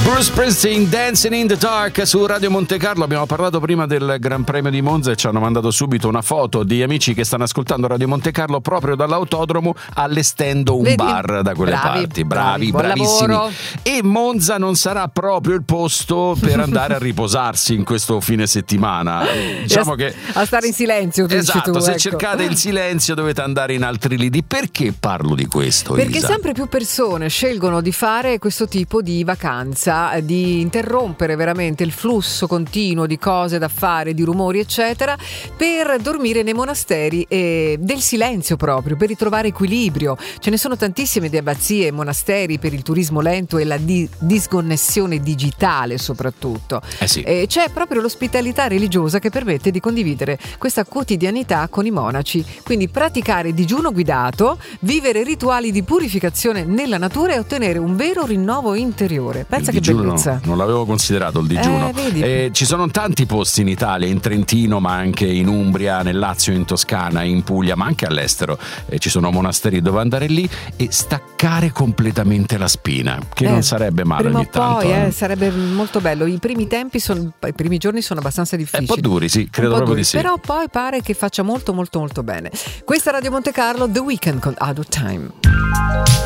Bruce Springsteen, Dancing in the Dark su Radio Monte Carlo. Abbiamo parlato prima del Gran Premio di Monza e ci hanno mandato subito una foto di amici che stanno ascoltando Radio Monte Carlo proprio dall'autodromo, allestendo un bar da quelle parti. Bravissimi. Lavoro. E Monza non sarà proprio il posto per andare a riposarsi in questo fine settimana. Diciamo che a stare in silenzio, tu esatto, dici tu, se ecco. cercate il silenzio dovete andare in altri lidi. Perché parlo di questo, Perché Isa? sempre più persone scelgono di fare questo tipo di vacanza, di interrompere veramente il flusso continuo di cose da fare, di rumori eccetera, per dormire nei monasteri del silenzio, proprio per ritrovare equilibrio. Ce ne sono tantissime di abbazie e monasteri per il turismo lento e la disconnessione digitale soprattutto. Sì. C'è proprio l'ospitalità religiosa che permette di condividere questa quotidianità con i monaci, quindi praticare digiuno guidato, vivere rituali di purificazione nella natura e ottenere un vero rinnovo interiore. Pensa che bellezza. Non l'avevo considerato il digiuno. Ci sono tanti posti in Italia, in Trentino, ma anche in Umbria, nel Lazio, in Toscana, in Puglia, ma anche all'estero. Ci sono monasteri dove andare lì e staccare completamente la spina, che non sarebbe male ogni tanto. Poi sarebbe molto bello. I primi giorni sono abbastanza difficili. Un po' duri, sì, credo proprio di sì. Però poi pare che faccia molto molto molto bene. Questa è Radio Monte Carlo, The Weeknd con Out of Time.